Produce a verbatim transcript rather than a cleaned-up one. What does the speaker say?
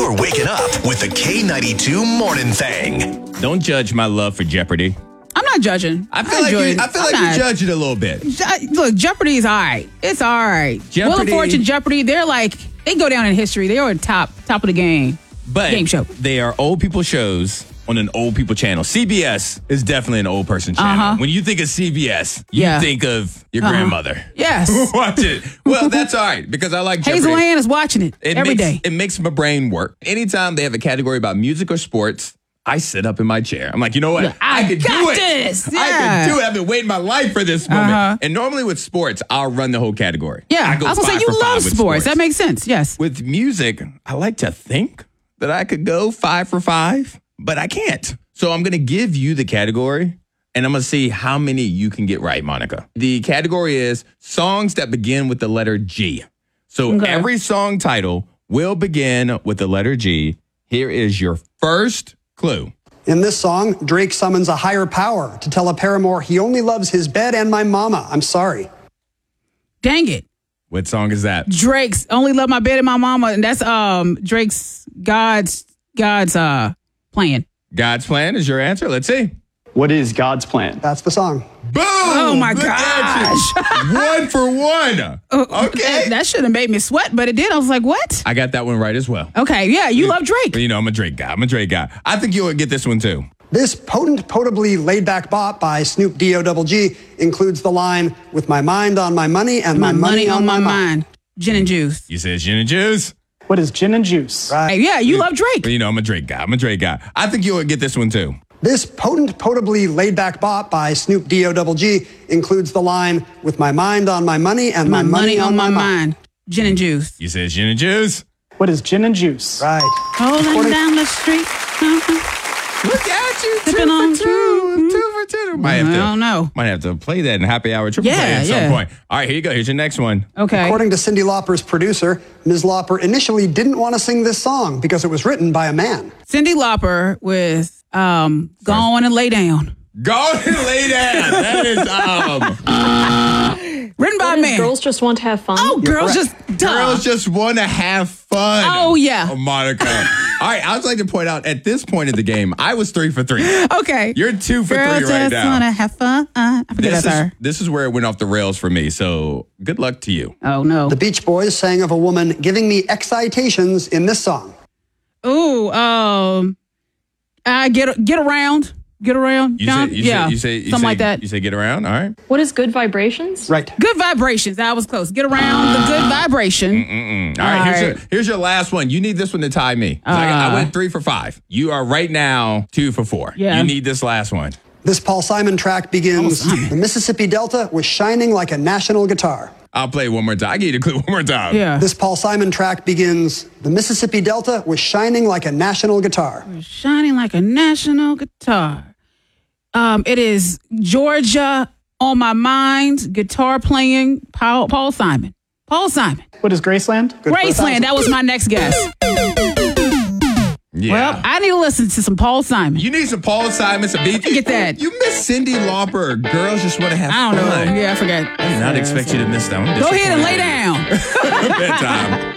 You're waking up with the K ninety-two Morning Thing. Don't judge my love for Jeopardy. I'm not judging. I feel like you, I feel like you judge it a little bit. Look, Jeopardy is all right. It's all right. Jeopardy, Wheel of Fortune, Jeopardy, they're like, they go down in history. They are top, top of the game. But game show. They are old people shows on an old people channel. C B S is definitely an old person channel. Uh-huh. When you think of C B S, you yeah. think of your uh-huh. grandmother. Yes. Watch it. Well, that's all right because I like Jeopardy. Hazel Ann is watching it, it every makes, day. It makes my brain work. Anytime they have a category about music or sports, I sit up in my chair. I'm like, you know what? Yeah, I, I can got do it. This. Yeah. I can do it. I've been waiting my life for this moment. Uh-huh. And normally with sports, I'll run the whole category. Yeah. I, go I was going to say, you love sports. sports. That makes sense. Yes. With music, I like to think that I could go five for five, but I can't. So I'm going to give you the category, and I'm going to see how many you can get right, Monica. The category is songs that begin with the letter G. So okay. every song title will begin with the letter G. Here is your first clue. In this song, Drake summons a higher power to tell a paramour he only loves his bed and my mama. I'm sorry. Dang it. What song is that? Drake's Only Love My Bed and My Mama. And that's um Drake's God's God's uh plan. God's Plan is your answer. Let's see. What is God's plan? That's the song. Boom! Oh my gosh. One for one. Okay. That, that should have made me sweat, but it did. I was like, what? I got that one right as well. Okay. Yeah, you love Drake. You know, I'm a Drake guy. I'm a Drake guy. I think you'll get this one too. This potent, potably laid-back bop by Snoop D O Double G includes the line, with my mind on my money and my, my money, money on, on my, my mind. mind. Gin and juice. You said gin and juice? What is gin and juice? Right. Yeah, you love Drake. You know, I'm a Drake guy. I'm a Drake guy. I think you'll get this one too. This potent, potably laid-back bop by Snoop D O Double G includes the line, with my mind on my money and my, my money, money on, on my, my mind. mind. Gin and juice. You said gin and juice? What is gin and juice? Right. Rolling According- down the street. Look at you. Sipping two on for two. Two for two. Might have to, I don't know. Might have to play that in happy hour triple yeah, play at yeah. some point. All right, here you go. Here's your next one. Okay. According to Cyndi Lauper's producer, Miz Lauper initially didn't want to sing this song because it was written by a man. Cyndi Lauper with um, Go On and Lay Down. Go and lay down. That is um written by a man. Girls just want to have fun. Oh, You're girls correct. just duh. Girls just want to have fun. Oh yeah. Oh, Monica. All right, I would like to point out at this point of the game, I was three for three. Okay. You're two for Girls three right just now. wanna have fun. I forget This that's is, her. this is where it went off the rails for me. So good luck to you. Oh no. The Beach Boys sang of a woman giving me excitations in this song. Ooh, um, I get get around. Get around. You John? say, you yeah. say, you say, you something say, like that. You say get around. All right. What is good vibrations? Right. Good vibrations. I was close. Get around the good vibration. Mm-mm-mm. All right. All here's, right. Your, here's your last one. You need this one to tie me. Uh, I, I went three for five. You are right now two for four. Yeah. You need this last one. This Paul Simon track begins, the Mississippi Delta was shining like a national guitar. I'll play it one more time. I give you the clue one more time. Yeah. This Paul Simon track begins, the Mississippi Delta was shining like a national guitar. Shining like a national guitar. Um, it is Georgia on my mind, guitar playing, Paul, Paul Simon. Paul Simon. What is Graceland? Good Graceland. That was my next guess. Yeah. Well, I need to listen to some Paul Simon. You need some Paul Simon, some beat. Get that. You miss Cyndi Lauper. Girls just want to have I don't fun. know. Yeah, I forgot. I did not expect you to miss that one. Go ahead and lay down. Bedtime.